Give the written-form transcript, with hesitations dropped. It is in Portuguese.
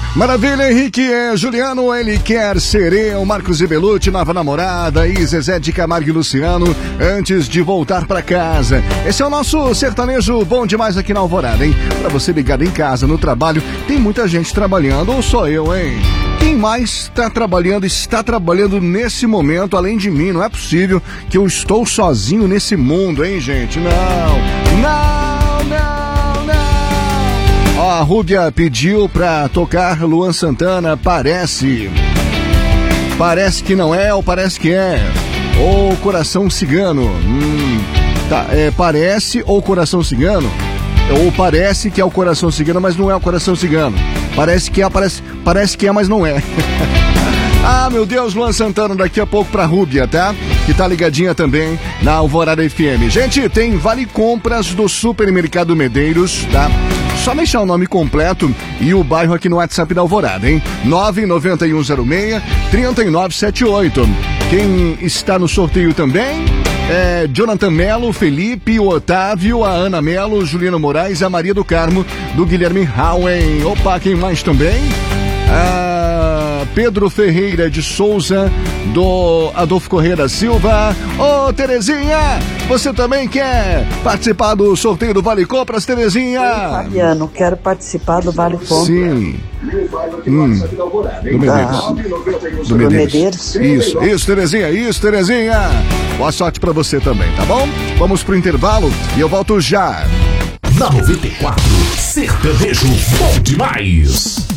Maravilha, Henrique, Juliano, ele quer ser eu, Marcos e Belucci, nova namorada, e Zezé de Camargo e Luciano, antes de voltar pra casa. Esse é o nosso sertanejo bom demais aqui na Alvorada, hein? Pra você ligado em casa, no trabalho, tem muita gente trabalhando, ou só eu, hein? Quem mais está trabalhando nesse momento, além de mim? Não é possível que eu estou sozinho nesse mundo, hein, gente? Não. Ó, a Rúbia pediu pra tocar Luan Santana, parece que não é ou parece que é, ou Coração Cigano, tá, parece ou Coração Cigano, ou parece que é o Coração Cigano, mas não é o Coração Cigano, parece que é, mas não é. Ah, meu Deus, Luan Santana daqui a pouco pra Rúbia, tá? Que tá ligadinha também na Alvorada FM. Gente, tem Vale Compras do Supermercado Medeiros, tá? Só deixar o nome completo e o bairro aqui no WhatsApp da Alvorada, hein? 99106-3978. Quem está no sorteio também é Jonathan Melo, Felipe, o Otávio, a Ana Melo, Juliano Moraes, a Maria do Carmo, do Guilherme Howen. Opa, quem mais também? Pedro Ferreira de Souza, do Adolfo Corrêa da Silva. Ô, Terezinha, você também quer participar do sorteio do Vale Compras, Terezinha? Oi, Fabiano, quero participar do Vale Compras. Sim. Do Medeiros. Isso, Terezinha. Boa sorte pra você também, tá bom? Vamos pro intervalo e eu volto já. Na 94, sertanejo bom demais.